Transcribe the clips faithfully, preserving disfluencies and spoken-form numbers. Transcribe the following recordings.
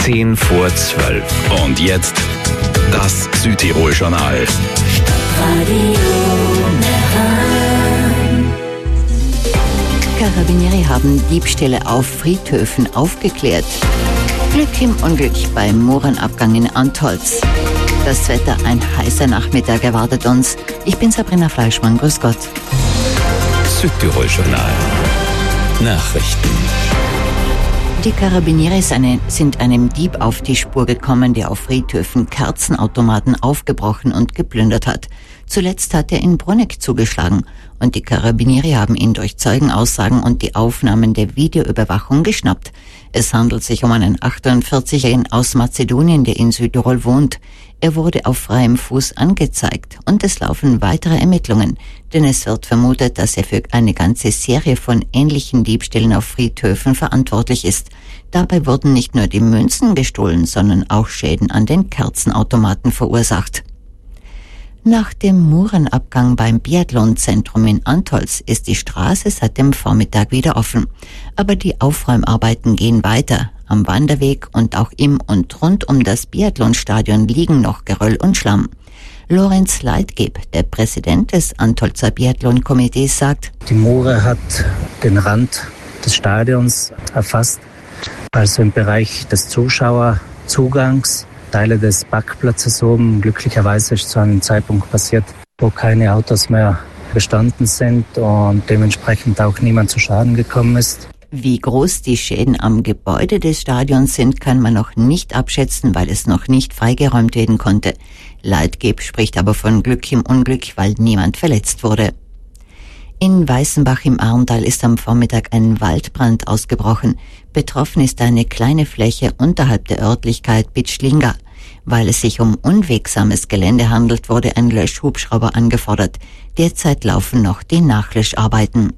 zehn vor zwölf. Und jetzt das Südtirol-Journal. Carabinieri haben Diebstähle auf Friedhöfen aufgeklärt. Glück im Unglück beim Murenabgang in Antholz. Das Wetter, ein heißer Nachmittag erwartet uns. Ich bin Sabrina Fleischmann, grüß Gott. Südtirol-Journal. Nachrichten. Die Carabinieri sind einem Dieb auf die Spur gekommen, der auf Friedhöfen Kerzenautomaten aufgebrochen und geplündert hat. Zuletzt hat er in Bruneck zugeschlagen und die Carabinieri haben ihn durch Zeugenaussagen und die Aufnahmen der Videoüberwachung geschnappt. Es handelt sich um einen achtundvierzigjährigen aus Mazedonien, der in Südtirol wohnt. Er wurde auf freiem Fuß angezeigt und es laufen weitere Ermittlungen, denn es wird vermutet, dass er für eine ganze Serie von ähnlichen Diebstählen auf Friedhöfen verantwortlich ist. Dabei wurden nicht nur die Münzen gestohlen, sondern auch Schäden an den Kerzenautomaten verursacht. Nach dem Murenabgang beim Biathlonzentrum in Antholz ist die Straße seit dem Vormittag wieder offen. Aber die Aufräumarbeiten gehen weiter. Am Wanderweg und auch im und rund um das Biathlonstadion liegen noch Geröll und Schlamm. Lorenz Leitgeb, der Präsident des Antholzer Biathlon-Komitees, sagt: Die Mure hat den Rand des Stadions erfasst, also im Bereich des Zuschauerzugangs. Teile des Parkplatzes oben. Glücklicherweise ist zu einem Zeitpunkt passiert, wo keine Autos mehr bestanden sind und dementsprechend auch niemand zu Schaden gekommen ist. Wie groß die Schäden am Gebäude des Stadions sind, kann man noch nicht abschätzen, weil es noch nicht freigeräumt werden konnte. Leitgeb spricht aber von Glück im Unglück, weil niemand verletzt wurde. In Weißenbach im Arntal ist am Vormittag ein Waldbrand ausgebrochen. Betroffen ist eine kleine Fläche unterhalb der Örtlichkeit Bitschlinga. Weil es sich um unwegsames Gelände handelt, wurde ein Löschhubschrauber angefordert. Derzeit laufen noch die Nachlöscharbeiten.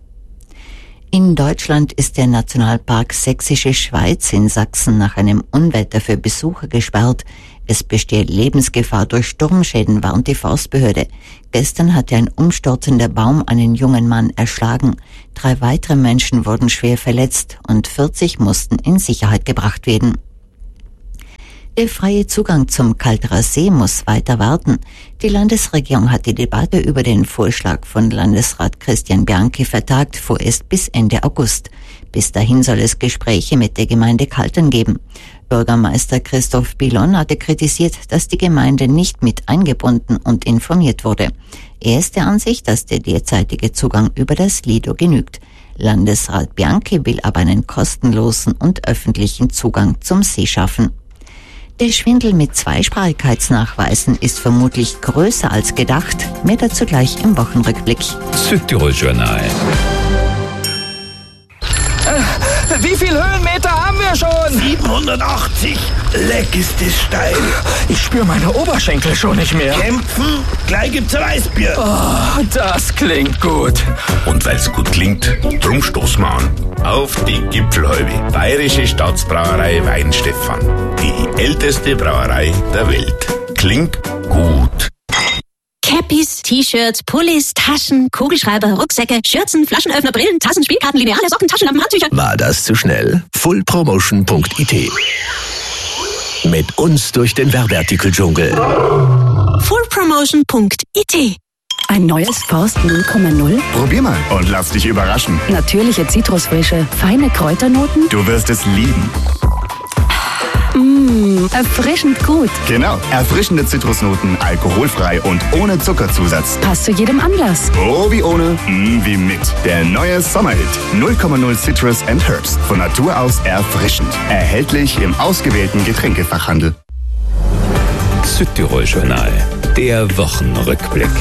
In Deutschland ist der Nationalpark Sächsische Schweiz in Sachsen nach einem Unwetter für Besucher gesperrt. Es besteht Lebensgefahr durch Sturmschäden, warnt die Forstbehörde. Gestern hatte ein umstürzender Baum einen jungen Mann erschlagen. Drei weitere Menschen wurden schwer verletzt und vierzig mussten in Sicherheit gebracht werden. Der freie Zugang zum Kalterer See muss weiter warten. Die Landesregierung hat die Debatte über den Vorschlag von Landesrat Christian Bianchi vertagt, vorerst bis Ende August. Bis dahin soll es Gespräche mit der Gemeinde Kaltern geben. Bürgermeister Christoph Bilon hatte kritisiert, dass die Gemeinde nicht mit eingebunden und informiert wurde. Er ist der Ansicht, dass der derzeitige Zugang über das Lido genügt. Landesrat Bianchi will aber einen kostenlosen und öffentlichen Zugang zum See schaffen. Der Schwindel mit Zweisprachigkeitsnachweisen ist vermutlich größer als gedacht. Mehr dazu gleich im Wochenrückblick. Südtirol-Journal. Äh, wie viel Höhenmeter haben wir schon? siebenhundertachtzig. Leck ist das steil. Ich spüre meine Oberschenkel schon nicht mehr. Kämpfen? Gleich gibt's ein Weißbier. Oh, das klingt gut. Und weil's gut klingt, drum stoßen wir an. Auf die Gipfelhalbe. Bayerische Staatsbrauerei Weinstefan. Die älteste Brauerei der Welt. Klingt gut. Cappies, T-Shirts, Pullis, Taschen, Kugelschreiber, Rucksäcke, Schürzen, Flaschenöffner, Brillen, Tassen, Spielkarten, Lineale, Socken, Taschenlampen, Handtücher. War das zu schnell? full promotion punkt I T. Mit uns durch den Werbeartikeldschungel. full promotion punkt I T. Ein neues Forst null Komma null? Probier mal und lass dich überraschen. Natürliche Zitrusfrische, feine Kräuternoten? Du wirst es lieben. Mmh, erfrischend gut. Genau, erfrischende Zitrusnoten, alkoholfrei und ohne Zuckerzusatz. Passt zu jedem Anlass. Oh, wie ohne, mm, wie mit. Der neue Sommerhit. null Komma null Citrus and Herbs. Von Natur aus erfrischend. Erhältlich im ausgewählten Getränkefachhandel. Südtirol-Journal. Der Wochenrückblick.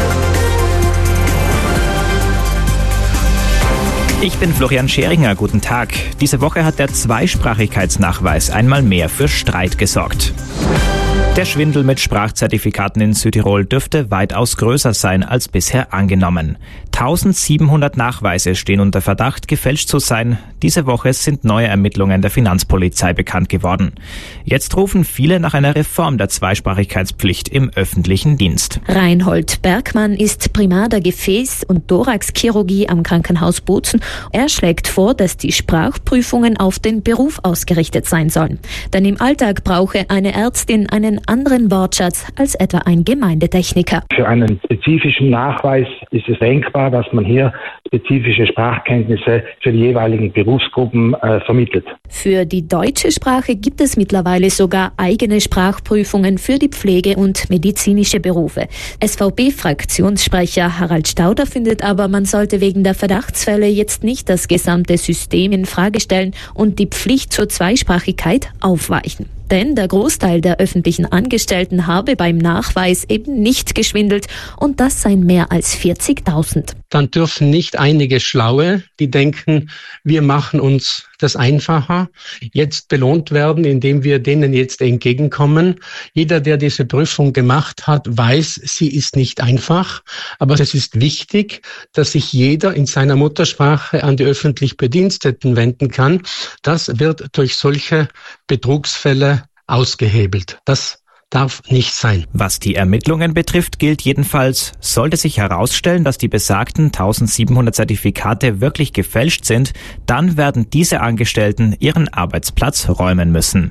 Ich bin Florian Scheringer, guten Tag. Diese Woche hat der Zweisprachigkeitsnachweis einmal mehr für Streit gesorgt. Der Schwindel mit Sprachzertifikaten in Südtirol dürfte weitaus größer sein als bisher angenommen. eintausendsiebenhundert Nachweise stehen unter Verdacht, gefälscht zu sein. Diese Woche sind neue Ermittlungen der Finanzpolizei bekannt geworden. Jetzt rufen viele nach einer Reform der Zweisprachigkeitspflicht im öffentlichen Dienst. Reinhold Bergmann ist Primar der Gefäß- und Thoraxchirurgie am Krankenhaus Bozen. Er schlägt vor, dass die Sprachprüfungen auf den Beruf ausgerichtet sein sollen. Denn im Alltag brauche eine Ärztin einen anderen Wortschatz als etwa ein Gemeindetechniker. Für einen spezifischen Nachweis ist es denkbar, dass man hier spezifische Sprachkenntnisse für die jeweiligen Berufsgruppen äh, vermittelt. Für die deutsche Sprache gibt es mittlerweile sogar eigene Sprachprüfungen für die Pflege- und medizinische Berufe. S V B-Fraktionssprecher Harald Stauder findet aber, man sollte wegen der Verdachtsfälle jetzt nicht das gesamte System in Frage stellen und die Pflicht zur Zweisprachigkeit aufweichen. Denn der Großteil der öffentlichen Angestellten habe beim Nachweis eben nicht geschwindelt und das seien mehr als vierzigtausend. Dann dürfen nicht einige Schlaue, die denken, wir machen uns das einfacher, jetzt belohnt werden, indem wir denen jetzt entgegenkommen. Jeder, der diese Prüfung gemacht hat, weiß, sie ist nicht einfach, aber es ist wichtig, dass sich jeder in seiner Muttersprache an die öffentlich Bediensteten wenden kann. Das wird durch solche Betrugsfälle ausgehebelt. Das darf nicht sein. Was die Ermittlungen betrifft, gilt jedenfalls, sollte sich herausstellen, dass die besagten eintausendsiebenhundert Zertifikate wirklich gefälscht sind, dann werden diese Angestellten ihren Arbeitsplatz räumen müssen.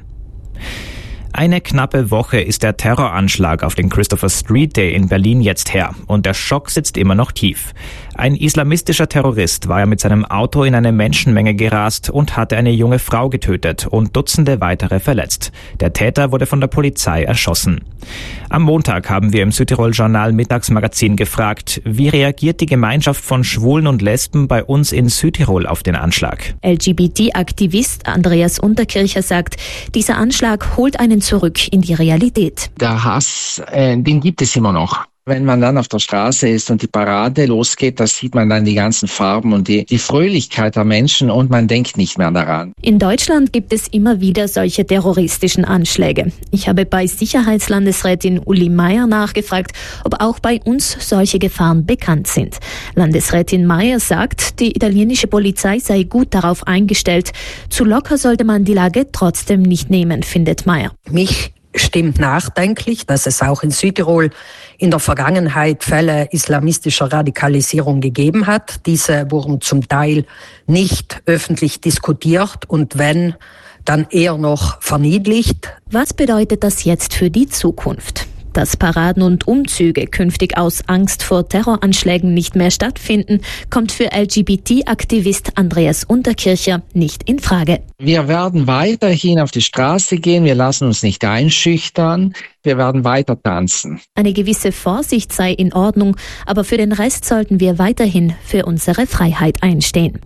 Eine knappe Woche ist der Terroranschlag auf den Christopher Street Day in Berlin jetzt her und der Schock sitzt immer noch tief. Ein islamistischer Terrorist war ja mit seinem Auto in eine Menschenmenge gerast und hatte eine junge Frau getötet und Dutzende weitere verletzt. Der Täter wurde von der Polizei erschossen. Am Montag haben wir im Südtirol Journal Mittagsmagazin gefragt, wie reagiert die Gemeinschaft von Schwulen und Lesben bei uns in Südtirol auf den Anschlag? L G B T-Aktivist Andreas Unterkircher sagt, dieser Anschlag holt einen zurück in die Realität. Der Hass, äh, den gibt es immer noch. Wenn man dann auf der Straße ist und die Parade losgeht, da sieht man dann die ganzen Farben und die, die Fröhlichkeit der Menschen und man denkt nicht mehr daran. In Deutschland gibt es immer wieder solche terroristischen Anschläge. Ich habe bei Sicherheitslandesrätin Uli Meier nachgefragt, ob auch bei uns solche Gefahren bekannt sind. Landesrätin Meier sagt, die italienische Polizei sei gut darauf eingestellt. Zu locker sollte man die Lage trotzdem nicht nehmen, findet Meier. Mich stimmt nachdenklich, dass es auch in Südtirol in der Vergangenheit Fälle islamistischer Radikalisierung gegeben hat. Diese wurden zum Teil nicht öffentlich diskutiert und wenn, dann eher noch verniedlicht. Was bedeutet das jetzt für die Zukunft? Dass Paraden und Umzüge künftig aus Angst vor Terroranschlägen nicht mehr stattfinden, kommt für L G B T-Aktivist Andreas Unterkircher nicht in Frage. Wir werden weiterhin auf die Straße gehen, wir lassen uns nicht einschüchtern, wir werden weiter tanzen. Eine gewisse Vorsicht sei in Ordnung, aber für den Rest sollten wir weiterhin für unsere Freiheit einstehen.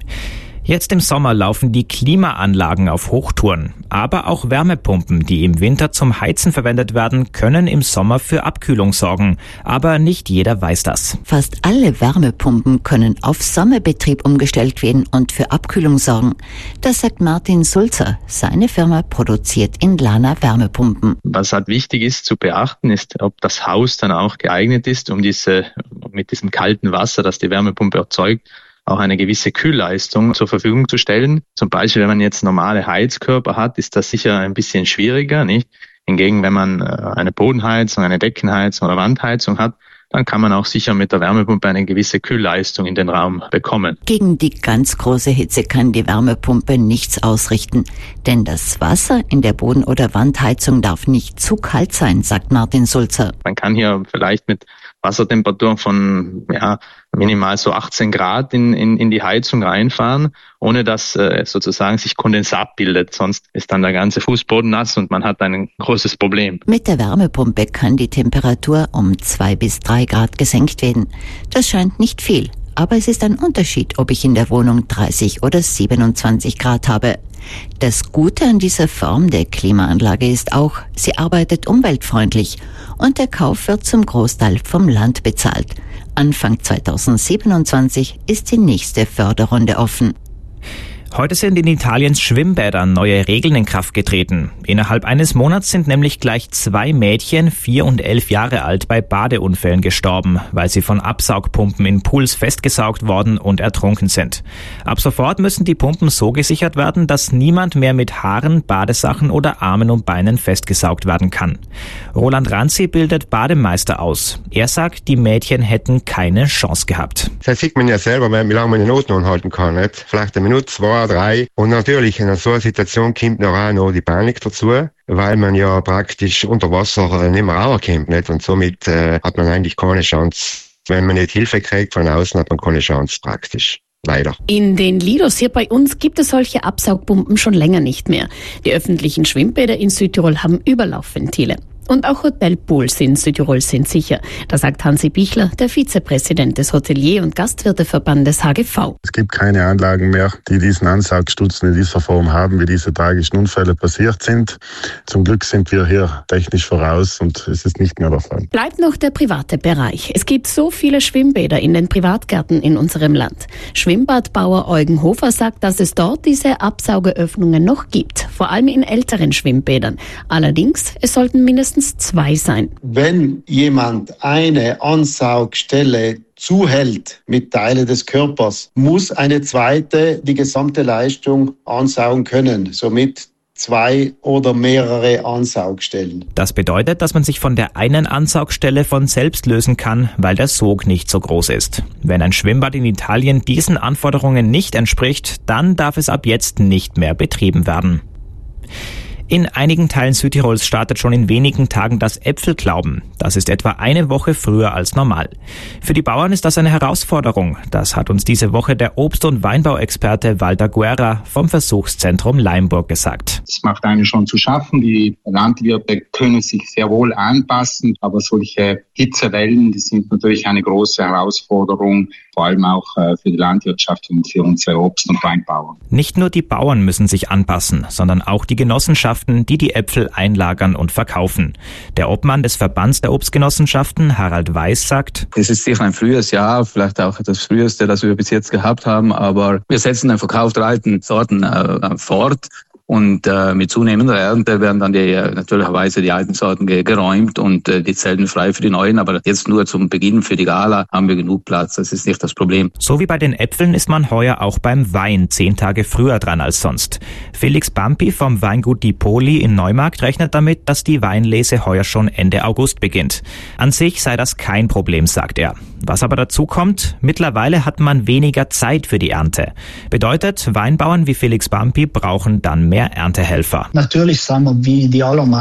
Jetzt im Sommer laufen die Klimaanlagen auf Hochtouren. Aber auch Wärmepumpen, die im Winter zum Heizen verwendet werden, können im Sommer für Abkühlung sorgen. Aber nicht jeder weiß das. Fast alle Wärmepumpen können auf Sommerbetrieb umgestellt werden und für Abkühlung sorgen. Das sagt Martin Sulzer. Seine Firma produziert in Lana Wärmepumpen. Was halt wichtig ist zu beachten, ist, ob das Haus dann auch geeignet ist, um diese, mit diesem kalten Wasser, das die Wärmepumpe erzeugt, auch eine gewisse Kühlleistung zur Verfügung zu stellen. Zum Beispiel, wenn man jetzt normale Heizkörper hat, ist das sicher ein bisschen schwieriger, nicht? Hingegen, wenn man eine Bodenheizung, eine Deckenheizung oder Wandheizung hat, dann kann man auch sicher mit der Wärmepumpe eine gewisse Kühlleistung in den Raum bekommen. Gegen die ganz große Hitze kann die Wärmepumpe nichts ausrichten, denn das Wasser in der Boden- oder Wandheizung darf nicht zu kalt sein, sagt Martin Sulzer. Man kann hier vielleicht mit Wassertemperaturen von ja minimal so achtzehn Grad in, in, in die Heizung reinfahren, ohne dass äh, sozusagen sich Kondensat bildet. Sonst ist dann der ganze Fußboden nass und man hat ein großes Problem. Mit der Wärmepumpe kann die Temperatur um zwei bis drei Grad gesenkt werden. Das scheint nicht viel, aber es ist ein Unterschied, ob ich in der Wohnung dreißig oder siebenundzwanzig Grad habe. Das Gute an dieser Form der Klimaanlage ist auch, sie arbeitet umweltfreundlich und der Kauf wird zum Großteil vom Land bezahlt. Anfang zweitausendsiebenundzwanzig ist die nächste Förderrunde offen. Heute sind in Italiens Schwimmbädern neue Regeln in Kraft getreten. Innerhalb eines Monats sind nämlich gleich zwei Mädchen, vier und elf Jahre alt, bei Badeunfällen gestorben, weil sie von Absaugpumpen in Pools festgesaugt worden und ertrunken sind. Ab sofort müssen die Pumpen so gesichert werden, dass niemand mehr mit Haaren, Badesachen oder Armen und Beinen festgesaugt werden kann. Roland Ranzi bildet Bademeister aus. Er sagt, die Mädchen hätten keine Chance gehabt. Das sieht man ja selber, wie lange man den Atem anhalten kann. Nicht? Vielleicht eine Minute, zwei, drei. Und natürlich in so einer Situation kommt noch auch noch die Panik dazu, weil man ja praktisch unter Wasser nicht mehr rauskommt. Nicht? Und somit äh, hat man eigentlich keine Chance. Wenn man nicht Hilfe kriegt von außen, hat man keine Chance praktisch. Leider. In den Lidos hier bei uns gibt es solche Absaugpumpen schon länger nicht mehr. Die öffentlichen Schwimmbäder in Südtirol haben Überlaufventile. Und auch Hotelpools in Südtirol sind sicher. Das sagt Hansi Bichler, der Vizepräsident des Hotelier- und Gastwirteverbandes H G V. Es gibt keine Anlagen mehr, die diesen Ansaugstutzen in dieser Form haben, wie diese tragischen Unfälle passiert sind. Zum Glück sind wir hier technisch voraus und es ist nicht mehr der Fall. Bleibt noch der private Bereich. Es gibt so viele Schwimmbäder in den Privatgärten in unserem Land. Schwimmbadbauer Eugen Hofer sagt, dass es dort diese Absaugeöffnungen noch gibt, vor allem in älteren Schwimmbädern. Allerdings, es sollten mindestens zwei sein. Wenn jemand eine Ansaugstelle zuhält mit Teilen des Körpers, muss eine zweite die gesamte Leistung ansaugen können, somit zwei oder mehrere Ansaugstellen. Das bedeutet, dass man sich von der einen Ansaugstelle von selbst lösen kann, weil der Sog nicht so groß ist. Wenn ein Schwimmbad in Italien diesen Anforderungen nicht entspricht, dann darf es ab jetzt nicht mehr betrieben werden. In einigen Teilen Südtirols startet schon in wenigen Tagen das Äpfelklauben. Das ist etwa eine Woche früher als normal. Für die Bauern ist das eine Herausforderung. Das hat uns diese Woche der Obst- und Weinbauexperte Walter Guerra vom Versuchszentrum Leimburg gesagt. Es macht einen schon zu schaffen. Die Landwirte können sich sehr wohl anpassen, aber solche Hitzewellen, die sind natürlich eine große Herausforderung, vor allem auch für die Landwirtschaft und für unsere Obst- und Weinbauern. Nicht nur die Bauern müssen sich anpassen, sondern auch die Genossenschaften, die die Äpfel einlagern und verkaufen. Der Obmann des Verbands der Obstgenossenschaften, Harald Weiß, sagt: Es ist sicher ein frühes Jahr, vielleicht auch das früheste, das wir bis jetzt gehabt haben, aber wir setzen den Verkauf der alten Sorten äh, fort. Und äh, mit zunehmender Ernte werden dann die, äh, natürlicherweise die alten Sorten ge- geräumt und äh, die Zelten frei für die neuen. Aber jetzt nur zum Beginn für die Gala haben wir genug Platz. Das ist nicht das Problem. So wie bei den Äpfeln ist man heuer auch beim Wein zehn Tage früher dran als sonst. Felix Bampi vom Weingut Die Poli in Neumarkt rechnet damit, dass die Weinlese heuer schon Ende August beginnt. An sich sei das kein Problem, sagt er. Was aber dazu kommt, mittlerweile hat man weniger Zeit für die Ernte. Bedeutet, Weinbauern wie Felix Bampi brauchen dann mehr Erntehelfer. Natürlich sind wir wie die allermeisten